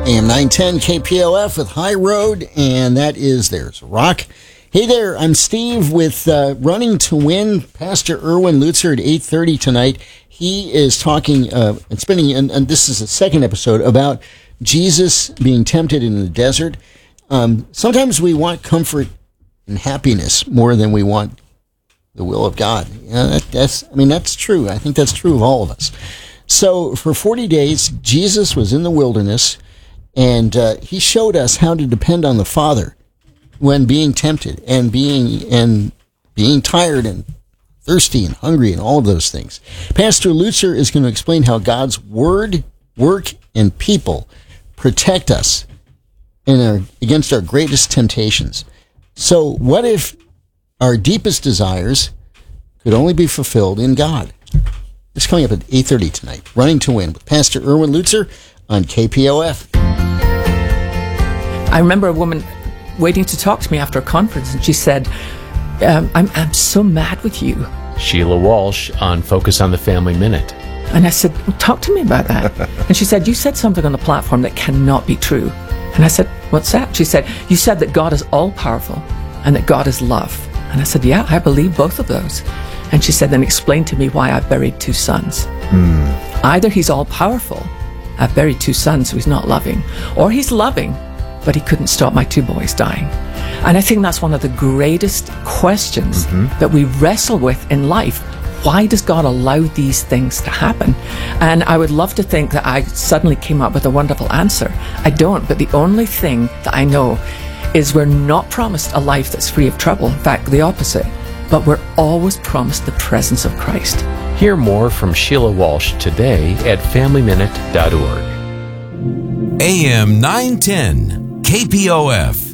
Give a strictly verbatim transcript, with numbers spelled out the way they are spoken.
A M nine ten K P O F with High Road, and that is There's a Rock. Hey there, I'm Steve with uh, Running to Win. Pastor Erwin Lutzer at eight thirty tonight. He is talking uh, and spending, and, and this is the second episode, about Jesus being tempted in the desert. Um, sometimes we want comfort and happiness more than we want the will of God. Yeah, that, that's, I mean, that's true. I think that's true of all of us. So for forty days, Jesus was in the wilderness, and uh, he showed us how to depend on the Father when being tempted and being and being tired and thirsty and hungry and all of those things. Pastor Lutzer is going to explain how God's word, work, and people protect us in our, against our greatest temptations. So what if our deepest desires could only be fulfilled in God? It's coming up at eight thirty tonight. Running to Win with Pastor Erwin Lutzer on K P O F. I remember a woman waiting to talk to me after a conference, and she said, um, I'm, I'm so mad with you. Sheila Walsh on Focus on the Family Minute. And I said, well, talk to me about that. And she said, you said something on the platform that cannot be true. And I said, what's that? She said, you said that God is all-powerful and that God is love. And I said, yeah, I believe both of those. And she said, then explain to me why I've buried two sons. Mm. Either he's all-powerful, I've buried two sons, so he's not loving, or he's loving, but he couldn't stop my two boys dying. And I think that's one of the greatest questions mm-hmm. that we wrestle with in life. Why does God allow these things to happen? And I would love to think that I suddenly came up with a wonderful answer. I don't, but the only thing that I know is we're not promised a life that's free of trouble. In fact, the opposite. But we're always promised the presence of Christ. Hear more from Sheila Walsh today at family minute dot org. A M nine ten K P O F.